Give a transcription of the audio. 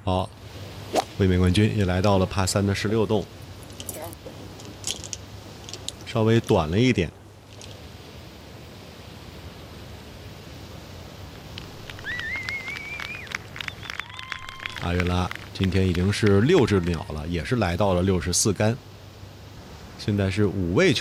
好，卫冕冠军也来到了帕3的16洞，稍微短了一点。阿约拉今天已经是6只鸟了，也是来到了64杆，现在是5位球。